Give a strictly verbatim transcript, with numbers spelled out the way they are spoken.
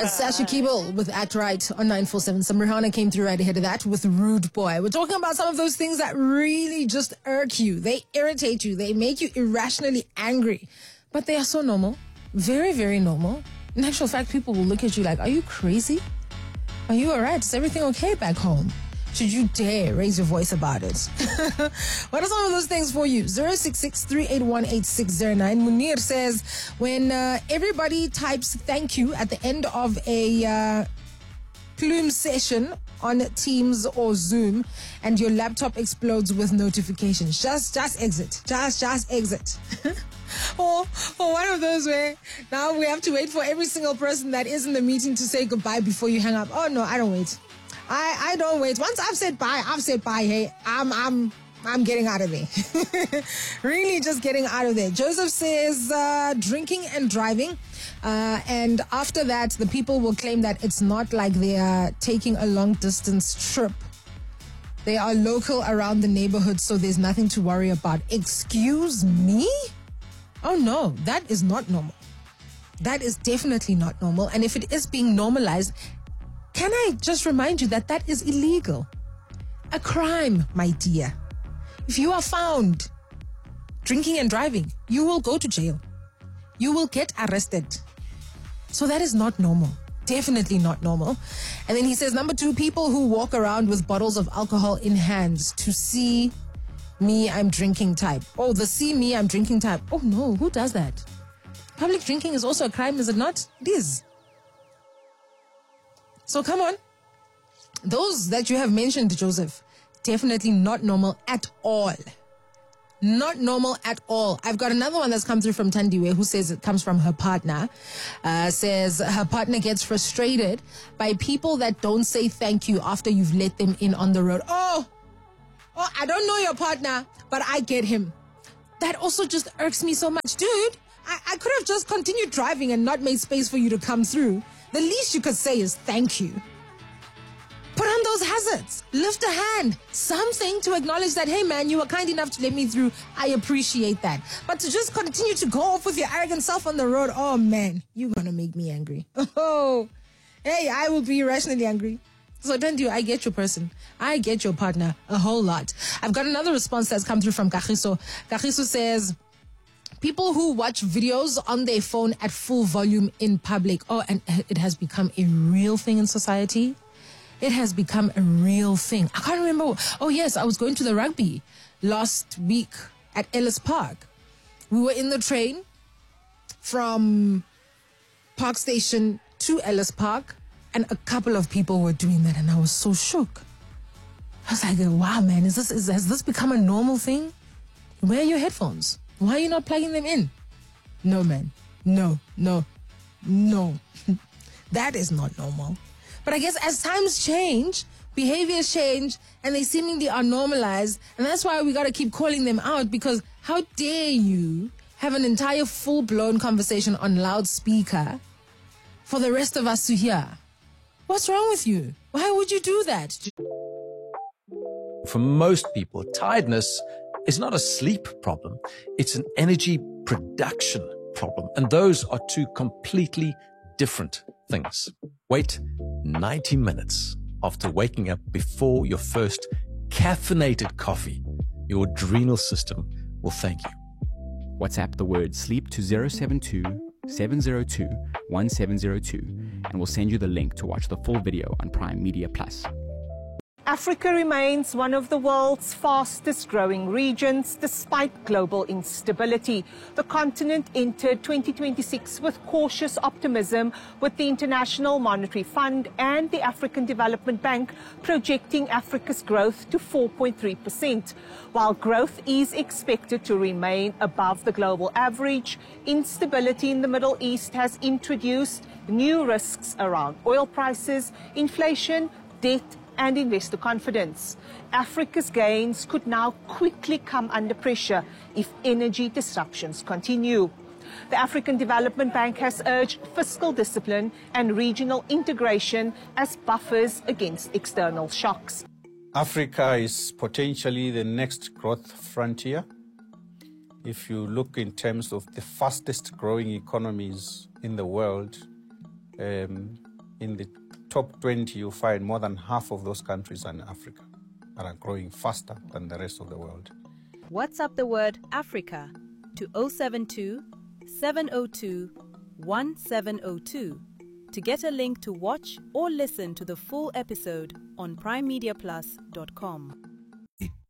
It's Sasha Keeble with Act Right on nine four seven. Some Rihanna came through right ahead of that with Rude Boy. We're talking about some of those things that really just irk you. They irritate you. They make you irrationally angry. But they are so normal. Very, very normal. In actual fact, people will look at you like, are you crazy? Are you all right? Is everything okay back home? Should you dare raise your voice about it? What are some of those things for you? zero six six, three eight one, eight six zero nine. Munir says, when uh, everybody types thank you at the end of a uh, plume session on Teams or Zoom and your laptop explodes with notifications, just just exit. Just, just exit. Or, or one of those where now we have to wait for every single person that is in the meeting to say goodbye before you hang up. Oh, no, I don't wait. I, I don't wait. Once I've said bye, I've said bye. Hey, I'm I'm I'm getting out of there. Really just getting out of there. Joseph says uh, drinking and driving. Uh, and after that, the people will claim that it's not like they are taking a long distance trip. They are local around the neighborhood, so there's nothing to worry about. Excuse me? Oh no, that is not normal. That is definitely not normal. And if it is being normalized, can I just remind you that that is illegal? A crime, my dear. If you are found drinking and driving, you will go to jail. You will get arrested. So that is not normal. Definitely not normal. And then he says, number two, people who walk around with bottles of alcohol in hands to see me, I'm drinking type. Oh, the see me, I'm drinking type. Oh no, who does that? Public drinking is also a crime, is it not? It is. So come on. Those that you have mentioned, Joseph, definitely not normal at all. Not normal at all. I've got another one that's come through from Tandiwe who says it comes from her partner. Uh, says her partner gets frustrated by people that don't say thank you after you've let them in on the road. Oh, oh, I don't know your partner, but I get him. That also just irks me so much. Dude, I, I could have just continued driving and not made space for you to come through. The least you could say is thank you. Put on those hazards. Lift a hand. Something to acknowledge that, hey man, you were kind enough to let me through. I appreciate that. But to just continue to go off with your arrogant self on the road, oh man, you're going to make me angry. Oh, hey, I will be irrationally angry. So don't you, I get your person. I get your partner a whole lot. I've got another response that's come through from Kagiso. Kagiso says, people who watch videos on their phone at full volume in public. Oh, and it has become a real thing in society. It has become a real thing. I can't remember. Oh, yes, I was going to the rugby last week at Ellis Park. We were in the train from Park Station to Ellis Park, and a couple of people were doing that, and I was so shook. I was like, wow, man, is this is, has this become a normal thing? Where are your headphones? Why are you not plugging them in? No, man. No, no, no. That is not normal. But I guess as times change, behaviors change, and they seemingly are normalized. And that's why we got to keep calling them out, because how dare you have an entire full-blown conversation on loudspeaker for the rest of us to hear? What's wrong with you? Why would you do that? For most people, tiredness is not a sleep problem. It's an energy production problem. And those are two completely different things. Wait ninety minutes after waking up before your first caffeinated coffee. Your adrenal system will thank you. WhatsApp the word sleep to zero seven two, seven zero two, one seven zero two and we'll send you the link to watch the full video on Prime Media Plus. Africa remains one of the world's fastest growing regions despite global instability. The continent entered twenty twenty-six with cautious optimism, with the International Monetary Fund and the African Development Bank projecting Africa's growth to four point three percent. While growth is expected to remain above the global average, instability in the Middle East has introduced new risks around oil prices, inflation, debt, and investor confidence. Africa's gains could now quickly come under pressure if energy disruptions continue. The African Development Bank has urged fiscal discipline and regional integration as buffers against external shocks. Africa is potentially the next growth frontier. If you look in terms of the fastest growing economies in the world, um, in the top twenty, you find more than half of those countries are in Africa and are growing faster than the rest of the world. WhatsApp the word Africa to zero seven two, seven zero two, one seven zero two to get a link to watch or listen to the full episode on prime media plus dot com.